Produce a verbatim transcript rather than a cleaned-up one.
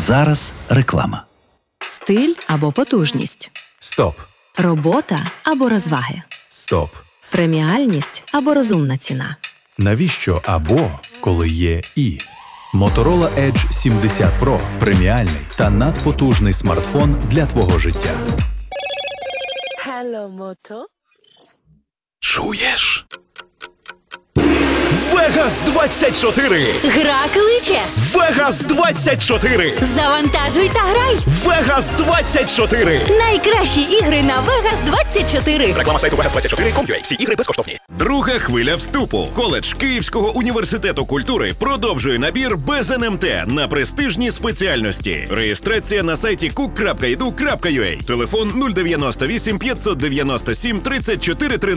Зараз реклама. Стиль або потужність. Стоп. Робота або розваги. Стоп. Преміальність або розумна ціна. Навіщо або, коли є і? Motorola Edge сімдесят Pro – преміальний та надпотужний смартфон для твого життя. Hello, Moto. Чуєш? Вегас двадцять чотири! Гра кличе! Вегас двадцять чотири! Завантажуй та грай! Вегас двадцять чотири! Найкращі ігри на Вегас двадцять чотири! Реклама сайту вегас двадцять чотири крапка ком крапка ю а. Всі ігри безкоштовні. Друга хвиля вступу. Коледж Київського університету культури продовжує набір без ен ем те на престижні спеціальності. Реєстрація на сайті кук крапка і ді ю крапка ю а. Телефон нуль дев'яносто вісім п'ятсот дев'яносто сім тридцять чотири тринадцять.